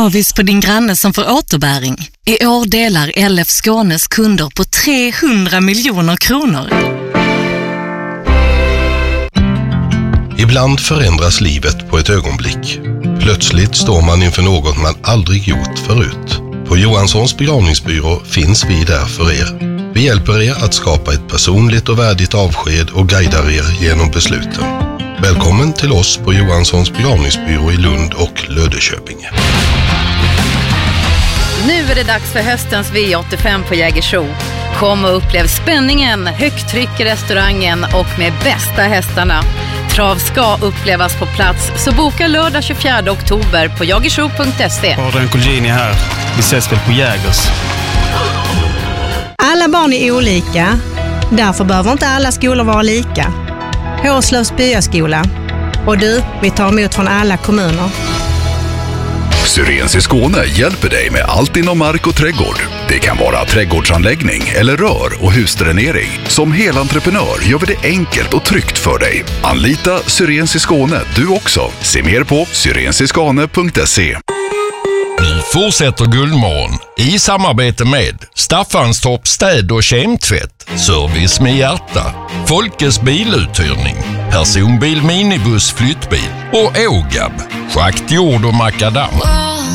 Avis på din granne som får återbäring. I år delar LF Skånes kunder på 300 miljoner kronor. Ibland förändras livet på ett ögonblick. Plötsligt står man inför något man aldrig gjort förut. På Johanssons begravningsbyrå finns vi där för er. Vi hjälper er att skapa ett personligt och värdigt avsked och guidar er genom besluten. Välkommen till oss på Johanssons begravningsbyrå i Lund och Löddeköpinge. Nu är det dags för höstens V85 på Jägersro. Kom och upplev spänningen, högt tryck i restaurangen och med bästa hästarna. Trav ska upplevas på plats, så boka lördag 24 oktober på jagersro.se. Adrian Colgjini här. Vi ses väl på Jägers. Alla barn är olika. Därför behöver inte alla skolor vara lika. Hårslövs byaskola. Och du, vi tar emot från alla kommuner. Syrens i Skåne hjälper dig med allt inom mark och trädgård. Det kan vara trädgårdsanläggning eller rör- och husdränering. Som helentreprenör gör vi det enkelt och tryggt för dig. Anlita Syrens i Skåne du också. Se mer på syrensiskane.se. Nu fortsätter Guldmorgon i samarbete med Staffanstorp städ- och kemtvätt, service med hjärta, Folkes biluthyrning, personbil, minibuss, flyttbil och Ågab, schakt, jord och makadam.